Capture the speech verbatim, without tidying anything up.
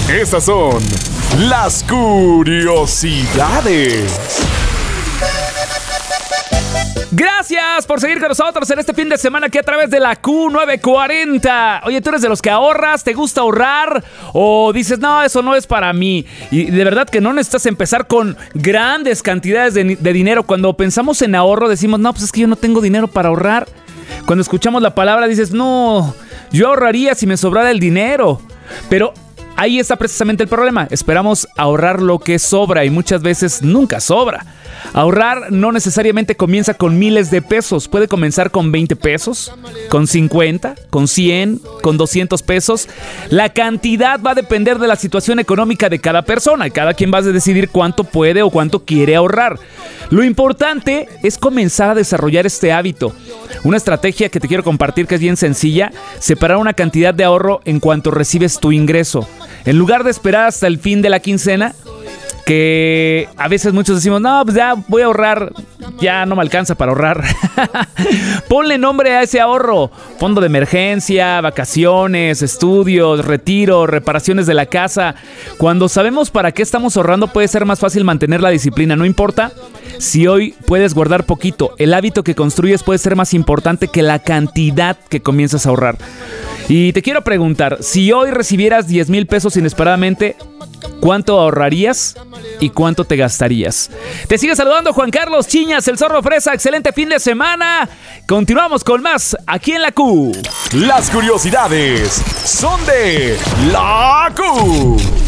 Estas son las curiosidades. Gracias por seguir con nosotros en este fin de semana aquí a través de la Q novecientos cuarenta. Oye, ¿tú eres de los que ahorras? ¿Te gusta ahorrar? ¿O dices, no, eso no es para mí? Y de verdad que no necesitas empezar con grandes cantidades de, de dinero. Cuando pensamos en ahorro decimos, no, pues es que yo no tengo dinero para ahorrar. Cuando escuchamos la palabra dices, no, yo ahorraría si me sobrara el dinero. Pero ahí está precisamente el problema. Esperamos ahorrar lo que sobra y muchas veces nunca sobra. Ahorrar no necesariamente comienza con miles de pesos. Puede comenzar con veinte pesos, con cincuenta, con cien, con doscientos pesos. La cantidad va a depender de la situación económica de cada persona. Cada quien va a decidir cuánto puede o cuánto quiere ahorrar. Lo importante es comenzar a desarrollar este hábito. Una estrategia que te quiero compartir que es bien sencilla: separar una cantidad de ahorro en cuanto recibes tu ingreso. En lugar de esperar hasta el fin de la quincena, que a veces muchos decimos, no, pues ya voy a ahorrar, ya no me alcanza para ahorrar. Ponle nombre a ese ahorro: fondo de emergencia, vacaciones, estudios, retiro, reparaciones de la casa. Cuando sabemos para qué estamos ahorrando, puede ser más fácil mantener la disciplina. No importa si hoy puedes guardar poquito, el hábito que construyes puede ser más importante que la cantidad que comienzas a ahorrar. Y te quiero preguntar, si hoy recibieras diez mil pesos inesperadamente, ¿cuánto ahorrarías y cuánto te gastarías? Te sigue saludando Juan Carlos Chiñas, el Zorro Fresa. Excelente fin de semana. Continuamos con más aquí en la Q. Las curiosidades son de la Q.